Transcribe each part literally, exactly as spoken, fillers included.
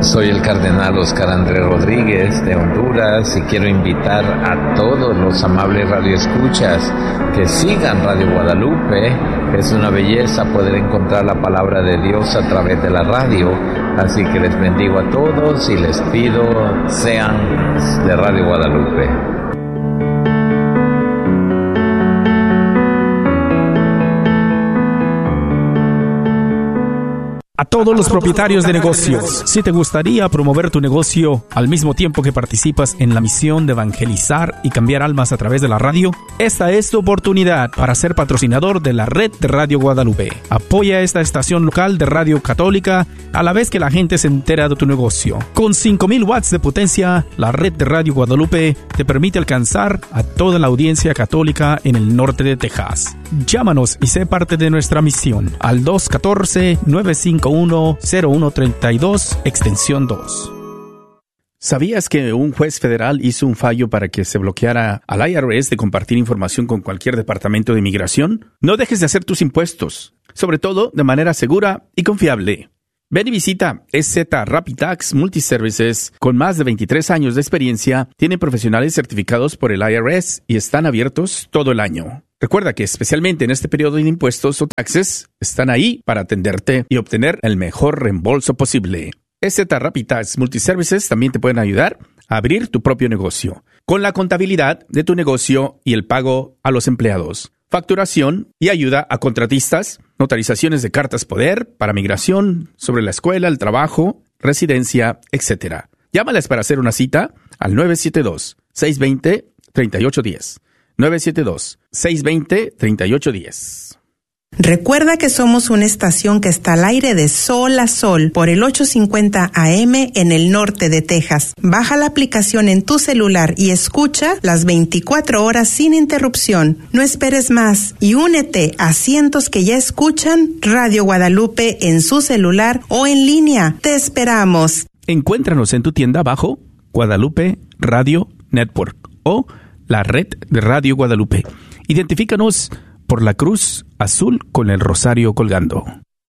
Soy el cardenal Oscar Andrés Rodríguez de Honduras y quiero invitar a todos los amables radioescuchas que sigan Radio Guadalupe. Es una belleza poder encontrar la palabra de Dios a través de la radio, así que les bendigo a todos y les pido sean de Radio Guadalupe. A todos los propietarios de negocios, si te gustaría promover tu negocio al mismo tiempo que participas en la misión de evangelizar y cambiar almas a través de la radio, esta es tu oportunidad para ser patrocinador de la red de Radio Guadalupe. Apoya esta estación local de radio católica a la vez que la gente se entera de tu negocio. Con cinco mil watts de potencia, la red de Radio Guadalupe te permite alcanzar a toda la audiencia católica en el norte de Texas. Llámanos y sé parte de nuestra misión al dos uno cuatro, nueve cinco uno, cero uno tres dos, extensión dos. ¿Sabías que un juez federal hizo un fallo para que se bloqueara al I R S de compartir información con cualquier departamento de inmigración? No dejes de hacer tus impuestos, sobre todo de manera segura y confiable. Ven y visita E Z Rapid Tax Multiservices. Con más de veintitrés años de experiencia, tienen profesionales certificados por el I R S y están abiertos todo el año. Recuerda que especialmente en este periodo de impuestos o taxes, están ahí para atenderte y obtener el mejor reembolso posible. E Z Rapid Tax Multiservices también te pueden ayudar a abrir tu propio negocio, con la contabilidad de tu negocio y el pago a los empleados, facturación y ayuda a contratistas, notarizaciones de cartas poder para migración, sobre la escuela, el trabajo, residencia, etcétera. Llámales para hacer una cita al nueve siete dos, seis dos cero, tres ocho uno cero. nueve siete dos, seis dos cero, tres ocho uno cero. Recuerda que somos una estación que está al aire de sol a sol por el ochocientos cincuenta A M en el norte de Texas. Baja la aplicación en tu celular y escucha las veinticuatro horas sin interrupción. No esperes más y únete a cientos que ya escuchan Radio Guadalupe en su celular o en línea. ¡Te esperamos! Encuéntranos en tu tienda bajo Guadalupe Radio Network o la red de Radio Guadalupe. Identifícanos por la cruz azul con el rosario colgando.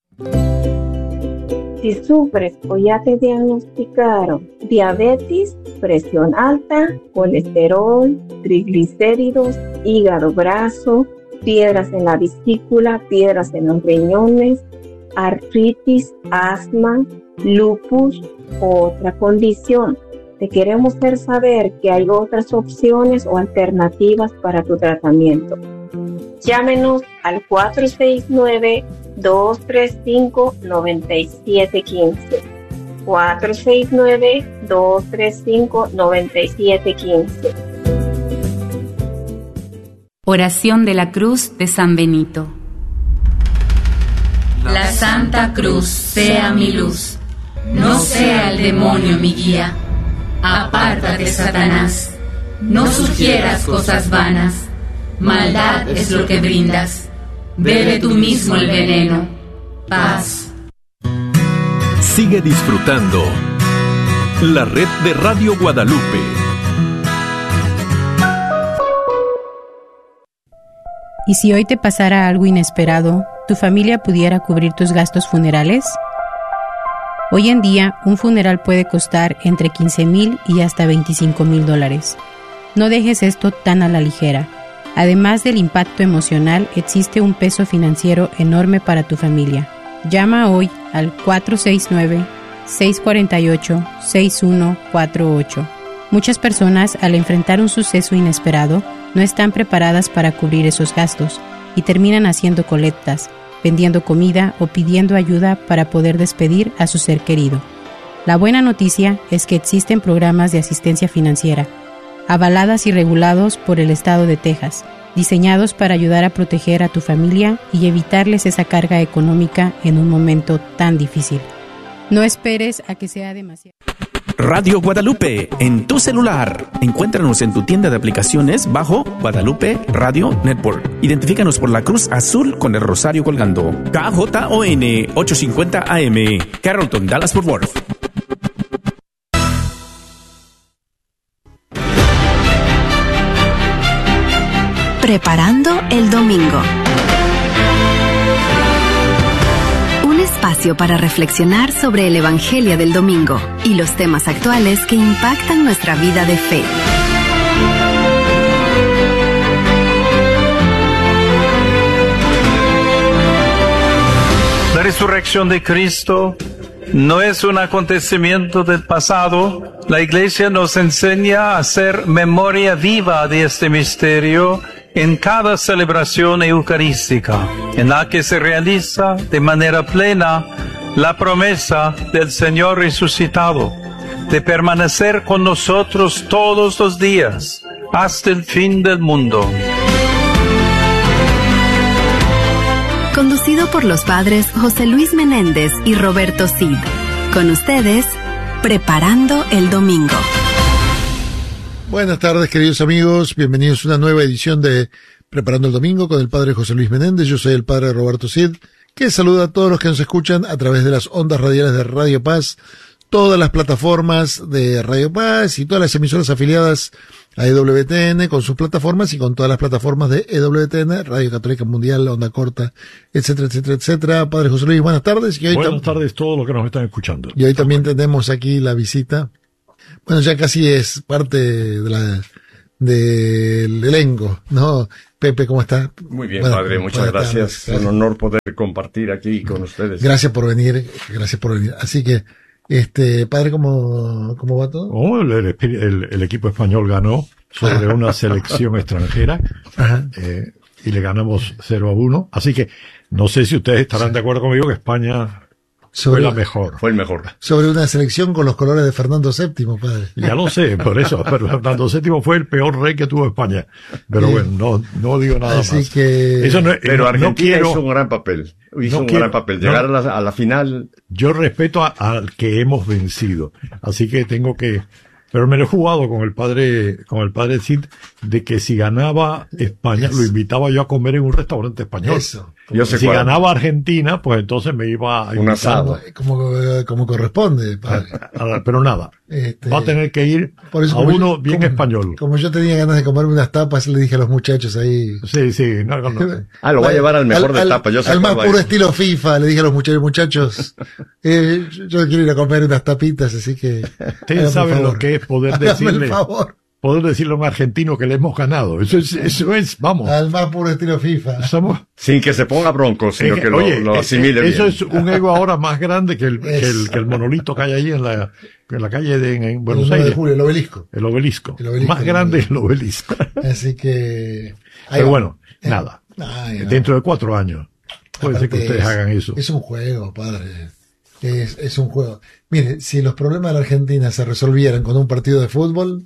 Si sufres o ya te diagnosticaron diabetes, presión alta, colesterol, triglicéridos, hígado graso, piedras en la vesícula, piedras en los riñones, artritis, asma, lupus o otra condición, te queremos hacer saber que hay otras opciones o alternativas para tu tratamiento. Llámenos al cuatro seis nueve, dos tres cinco, nueve siete uno cinco. cuatro seis nueve, dos tres cinco, nueve siete uno cinco. Oración de la Cruz de San Benito. La Santa Cruz sea mi luz, no sea el demonio mi guía. Apártate, Satanás, no sugieras cosas vanas. Maldad es lo que brindas. Bebe tú mismo el veneno. Paz. Sigue disfrutando la red de Radio Guadalupe. ¿Y si hoy te pasara algo inesperado, tu familia pudiera cubrir tus gastos funerales? Hoy en día, un funeral puede costar entre quince mil y hasta veinticinco mil dólares. No dejes esto tan a la ligera. Además del impacto emocional, existe un peso financiero enorme para tu familia. Llama hoy al cuatro seis nueve, seis cuatro ocho, seis uno cuatro ocho. Muchas personas, al enfrentar un suceso inesperado, no están preparadas para cubrir esos gastos y terminan haciendo colectas, vendiendo comida o pidiendo ayuda para poder despedir a su ser querido. La buena noticia es que existen programas de asistencia financiera, avaladas y regulados por el estado de Texas, diseñados para ayudar a proteger a tu familia y evitarles esa carga económica en un momento tan difícil. No esperes a que sea demasiado. Radio Guadalupe en tu celular. Encuéntranos en tu tienda de aplicaciones bajo Guadalupe Radio Network. Identifícanos por la cruz azul con el rosario colgando. K J O N ochocientos cincuenta A M, Carrollton, Dallas, Fort Worth. Preparando el domingo. Un espacio espacio para reflexionar sobre el Evangelio del domingo y los temas actuales que impactan nuestra vida de fe. La resurrección de Cristo no es un acontecimiento del pasado. La Iglesia nos enseña a hacer memoria viva de este misterio en cada celebración eucarística, en la que se realiza de manera plena la promesa del Señor resucitado, de permanecer con nosotros todos los días, hasta el fin del mundo. Conducido por los padres José Luis Menéndez y Roberto Cid. Con ustedes, Preparando el Domingo. Buenas tardes, queridos amigos. Bienvenidos a una nueva edición de Preparando el Domingo con el padre José Luis Menéndez. Yo soy el padre Roberto Cid, que saluda a todos los que nos escuchan a través de las ondas radiales de Radio Paz, todas las plataformas de Radio Paz y todas las emisoras afiliadas a E W T N con sus plataformas y con todas las plataformas de E W T N, Radio Católica Mundial, Onda Corta, etcétera, etcétera, etcétera. Padre José Luis, buenas tardes. Y hoy buenas tardes a todos los que nos están escuchando. Y hoy también tenemos aquí la visita. Bueno, ya casi es parte de la del elenco, ¿no? Pepe, ¿cómo está? Muy bien, bueno, padre, muchas gracias. gracias. Un honor poder compartir aquí con ustedes. Gracias por venir, gracias por venir. Así que, este, padre, ¿cómo, cómo va todo? Oh, el, el, el, el equipo español ganó sobre Ajá. una selección extranjera, eh, y le ganamos cero a uno. Así que, no sé si ustedes estarán sí. de acuerdo conmigo que España Sobre, fue la mejor. Fue el mejor. Sobre una selección con los colores de Fernando séptimo, padre. Ya lo sé, por eso. Pero Fernando séptimo fue el peor rey que tuvo España. Pero sí. bueno, no, no digo nada Así más. Que... Eso no, pero no, Argentina no quiero, hizo un gran papel. Hizo no un quiero, gran papel. Llegar no, a, la, a la final. Yo respeto al que hemos vencido. Así que tengo que... Pero me lo he jugado con el padre, con el padre Cid, de que si ganaba España, eso. lo invitaba yo a comer en un restaurante español. Eso. Yo sé si cuál. ganaba Argentina, pues entonces me iba a un asado. Como, como corresponde, padre. Pero nada. Este, va a tener que ir por eso, a uno yo, bien como, español. Como yo tenía ganas de comerme unas tapas, le dije a los muchachos ahí. Sí, sí. No, no. Ah, lo va a llevar al mejor al, de tapas. Yo sé al más puro estilo FIFA, le dije a los muchachos, muchachos, eh, yo quiero ir a comer unas tapitas, así que. Ustedes saben lo que es poder decirle. Favor. Poder decirle a un argentino que le hemos ganado. Eso es, eso es, vamos. Al más puro estilo FIFA. Somos... Sin que se ponga bronco, sino que, que lo, oye, lo asimile eso bien. Eso es un ego ahora más grande que el, que el, que el monolito que hay ahí en la, en la calle de en, en Buenos el Aires. De julio, el obelisco. El obelisco. El obelisco. Más grande es el obelisco. Así que... Pero bueno, eh, nada. Ay, Dentro no. de cuatro años. Puede ser que ustedes es, hagan eso. Es un juego, padre. Es, es un juego. Mire, si los problemas de la Argentina se resolvieran con un partido de fútbol,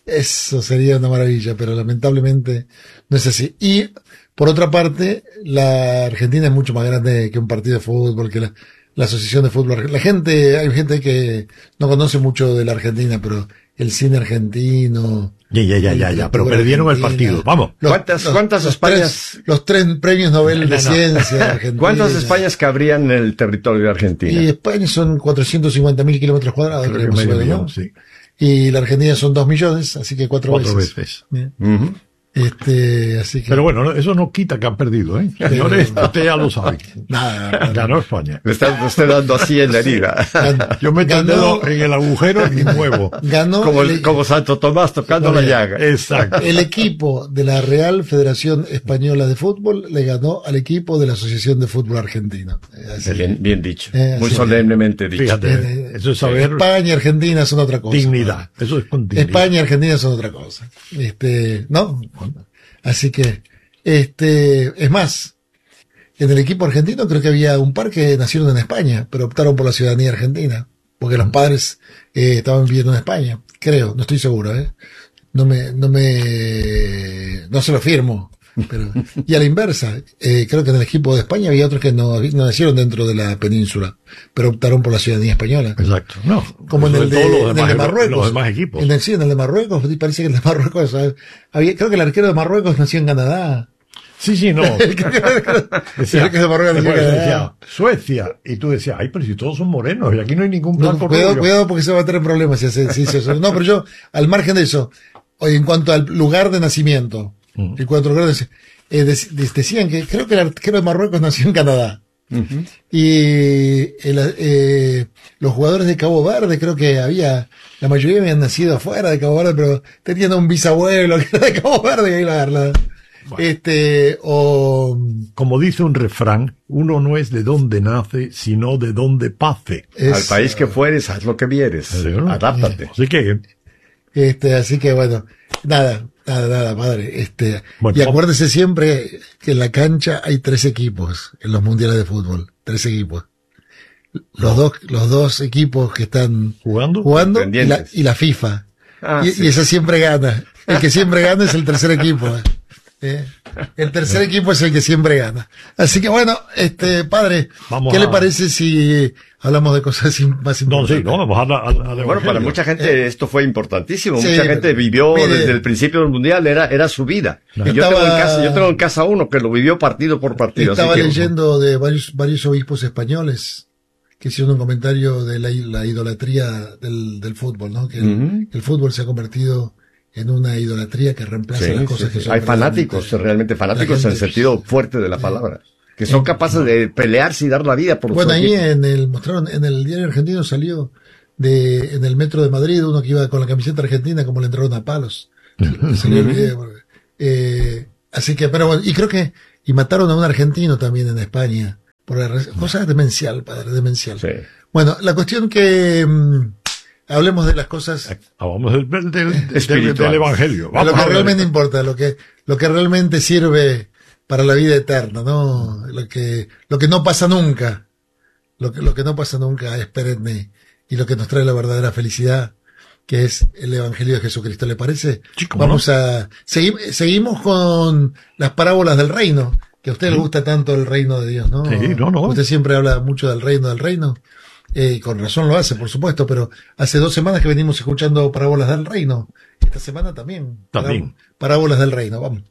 eso sería una maravilla, pero lamentablemente no es así. Y, por otra parte, la Argentina es mucho más grande que un partido de fútbol, que la, la asociación de fútbol. La gente, hay gente que no conoce mucho de la Argentina, pero el cine argentino... Ya, ya, ya, ya, ya, pero perdieron el partido. Vamos. Los, ¿Cuántas, los, cuántas los Españas? Tres, los tres premios Nobel no, de no. Ciencia de Argentina. ¿Cuántas Españas cabrían en el territorio de Argentina? Y España son cuatrocientos cincuenta mil kilómetros cuadrados. Creo que medio millón, sí. Y la Argentina son dos millones, así que cuatro, cuatro veces. veces. Uh-huh. Este, así que... Pero bueno, eso no quita que han perdido, ¿eh? Señores, usted ya lo sabe. Nada, ganó España. Le está usted dando así en la herida. Yo meto el dedo en el agujero y muevo. Ganó como, el, como Santo Tomás tocando la llaga. Exacto. El equipo de la Real Federación Española de Fútbol le ganó al equipo de la Asociación de Fútbol Argentina. Así, bien, bien dicho. Eh, Muy solemnemente dicho. Fíjate, eh, eso es saber. España y Argentina son otra cosa. Dignidad. ¿no? Eso es con dignidad. España y Argentina son otra cosa. Este, ¿no? Así que, este, es más, en el equipo argentino creo que había un par que nacieron en España, pero optaron por la ciudadanía argentina, porque los padres eh, estaban viviendo en España, creo, no estoy seguro, eh. No me, no me, no se lo firmo. Pero, y a la inversa, eh, creo que en el equipo de España había otros que no, no nacieron dentro de la península, pero optaron por la ciudadanía española. Exacto. No, como en el de, en el de Marruecos. Los demás equipos. En el, sí, en el de Marruecos, parece que el de Marruecos, ¿sabes? Había, creo que el arquero de Marruecos nació en Canadá. Sí, sí, no. decía, que de Marruecos nació en Canadá. Decía, Suecia. Y tú decías, ay, pero si todos son morenos y aquí no hay ningún blanco. No, cuidado, cuidado porque se va a tener problemas si hace, si eso. No, pero yo, al margen de eso, en cuanto al lugar de nacimiento, mm. en cuanto al lugar de, eh, de, decían que creo que el arquero de Marruecos nació en Canadá. Uh-huh. Y el, eh, los jugadores de Cabo Verde, creo que había, la mayoría habían nacido afuera de Cabo Verde, pero tenían un bisabuelo que era de Cabo Verde y ahí la verdad. Bueno. Este, o... Como dice un refrán, uno no es de donde nace, sino de donde pase. Es, Al país que fueres, haz lo que vieres. ¿Sí, no? Adáptate. Así que... Este, así que bueno, nada, nada, nada, padre. Este, bueno, y acuérdese siempre que en la cancha hay tres equipos en los mundiales de fútbol. Tres equipos. Los no. dos, los dos equipos que están jugando, jugando y la, y la FIFA. Ah, y, sí. y esa siempre gana. El que siempre gana es el tercer equipo. ¿eh? Eh, el tercer equipo es el que siempre gana. Así que bueno, este padre, Vamos ¿qué a... le parece si hablamos de cosas más importantes? No, sí, no, vamos a hablar. A, a bueno, para mucha gente eh, esto fue importantísimo. Sí, mucha gente vivió mire, desde el principio del mundial, era era su vida. No. Y yo estaba, tengo en casa, yo tengo en casa uno que lo vivió partido por partido. Estaba así que, leyendo de varios varios obispos españoles que hicieron un comentario de la, la idolatría del, del fútbol, ¿no? Que el, uh-huh. el fútbol se ha convertido en una idolatría que reemplaza sí, las cosas sí, que son. Hay fanáticos, realmente fanáticos en el sentido fuerte de la palabra, que son capaces de pelearse y dar la vida por los Bueno, ahí en el, mostraron, en el diario argentino salió de, en el metro de Madrid, uno que iba con la camiseta argentina como le entraron a palos. Salió el video. Eh, así que, pero bueno, y creo que, y mataron a un argentino también en España, por la, cosa demencial, padre, demencial. Sí. Bueno, la cuestión que, mmm, hablemos de las cosas. Hablamos del, del, del, del, del Evangelio. Vamos lo que realmente importa, lo que, lo que realmente sirve para la vida eterna, ¿no? Lo que, lo que no pasa nunca. Lo que, lo que no pasa nunca es perenne. Y lo que nos trae la verdadera felicidad, que es el Evangelio de Jesucristo. ¿Le parece? Chico, Vamos ¿no? a, segui, seguimos con las parábolas del reino. Que a usted sí. le gusta tanto el reino de Dios, ¿no? Sí, no, no. Usted siempre habla mucho del reino, del reino. Eh, con razón lo hace, por supuesto, pero hace dos semanas que venimos escuchando parábolas del reino. Esta semana también. También. Parábolas del reino, vamos.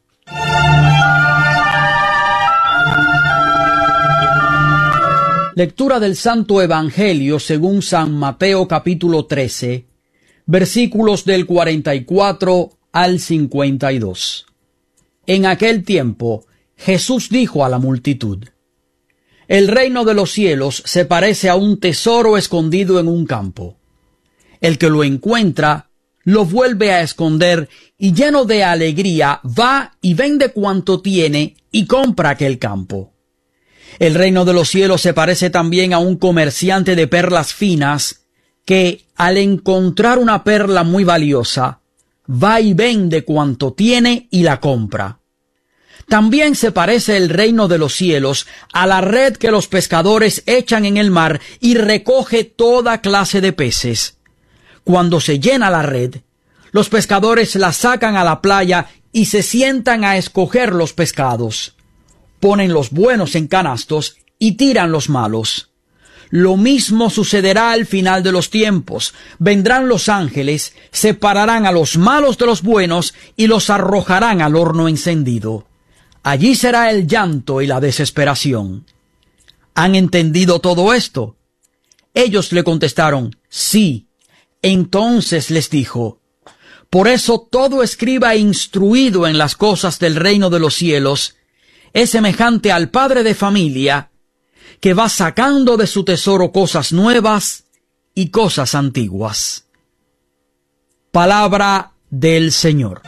Lectura del Santo Evangelio según San Mateo capítulo trece, versículos del cuarenta y cuatro al cincuenta y dos. En aquel tiempo, Jesús dijo a la multitud: El reino de los cielos se parece a un tesoro escondido en un campo. El que lo encuentra, lo vuelve a esconder y lleno de alegría va y vende cuanto tiene y compra aquel campo. El reino de los cielos se parece también a un comerciante de perlas finas que, al encontrar una perla muy valiosa, va y vende cuanto tiene y la compra. También se parece el reino de los cielos a la red que los pescadores echan en el mar y recoge toda clase de peces. Cuando se llena la red, los pescadores la sacan a la playa y se sientan a escoger los pescados. Ponen los buenos en canastos y tiran los malos. Lo mismo sucederá al final de los tiempos. Vendrán los ángeles, separarán a los malos de los buenos y los arrojarán al horno encendido. Allí será el llanto y la desesperación. ¿Han entendido todo esto? Ellos le contestaron, sí. Entonces les dijo, por eso todo escriba instruido en las cosas del reino de los cielos es semejante al padre de familia que va sacando de su tesoro cosas nuevas y cosas antiguas. Palabra del Señor.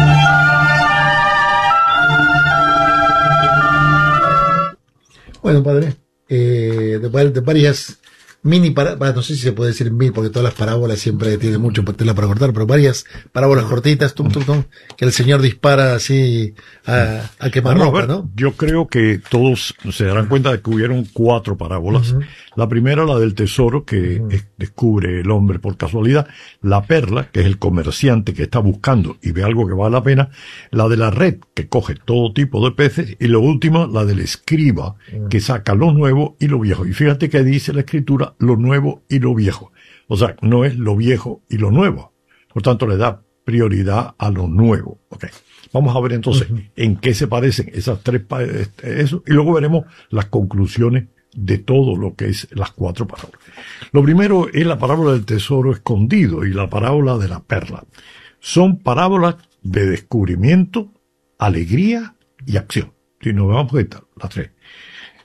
Bueno, padre, eh, de, de varias mini parábolas, no sé si se puede decir mil, porque todas las parábolas siempre tienen mucho tela para cortar, pero varias parábolas cortitas, tum, tum, tum, que el Señor dispara así a, a quemarropa, ¿no? Yo creo que todos se darán cuenta de que hubieron cuatro parábolas. Uh-huh. La primera, la del tesoro, que uh-huh. es, descubre el hombre por casualidad. La perla, que es el comerciante que está buscando y ve algo que vale la pena. La de la red, que coge todo tipo de peces. Y lo último, la del escriba, uh-huh. que saca lo nuevo y lo viejo. Y fíjate que dice la Escritura, lo nuevo y lo viejo. O sea, no es lo viejo y lo nuevo. Por tanto, le da prioridad a lo nuevo. Okay. Vamos a ver entonces uh-huh. en qué se parecen esas tres, eso, y luego veremos las conclusiones de todo lo que es las cuatro parábolas. Lo primero es la parábola del tesoro escondido y la parábola de la perla. Son parábolas de descubrimiento, alegría y acción. Si nos vamos a quitar las tres.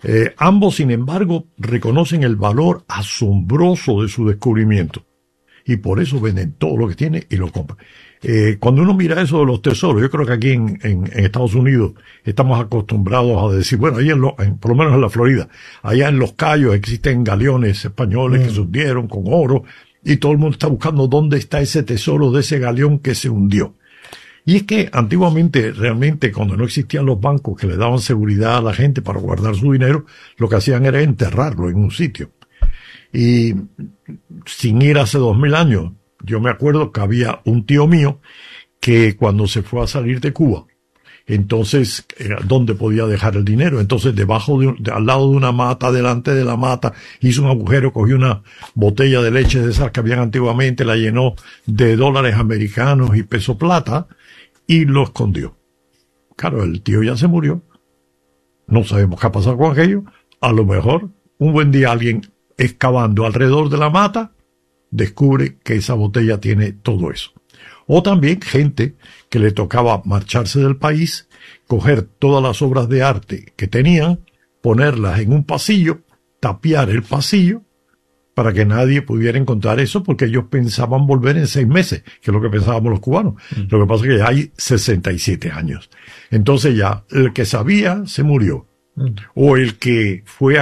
Eh, ambos, sin embargo, reconocen el valor asombroso de su descubrimiento. Y por eso venden todo lo que tienen y lo compran. Eh, cuando uno mira eso de los tesoros, yo creo que aquí en, en, en Estados Unidos estamos acostumbrados a decir, bueno, ahí en, lo, en por lo menos en la Florida, allá en Los Cayos existen galeones españoles mm. que se hundieron con oro, y todo el mundo está buscando dónde está ese tesoro de ese galeón que se hundió. Y es que antiguamente, realmente, cuando no existían los bancos que le daban seguridad a la gente para guardar su dinero, lo que hacían era enterrarlo en un sitio. Y sin ir hace dos mil años, yo me acuerdo que había un tío mío que cuando se fue a salir de Cuba, entonces, ¿dónde podía dejar el dinero? Entonces, debajo de, de al lado de una mata, delante de la mata, hizo un agujero, cogió una botella de leche de esas que habían antiguamente, la llenó de dólares americanos y peso plata, y lo escondió. Claro, el tío ya se murió. No sabemos qué ha pasado con aquello. A lo mejor, un buen día alguien excavando alrededor de la mata, descubre que esa botella tiene todo eso. O también gente que le tocaba marcharse del país, coger todas las obras de arte que tenían, ponerlas en un pasillo, tapiar el pasillo, para que nadie pudiera encontrar eso, porque ellos pensaban volver en seis meses, que es lo que pensábamos los cubanos. Mm. Lo que pasa es que ya hay sesenta y siete años. Entonces ya, el que sabía se murió. Mm. O el que fue